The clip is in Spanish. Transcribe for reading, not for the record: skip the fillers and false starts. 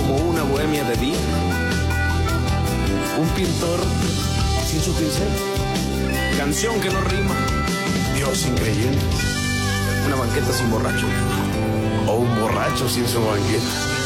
como una bohemia de día, un pintor sin su pincel, canción que no rima, Dios sin creyentes, una banqueta sin borracho o un borracho sin su banqueta.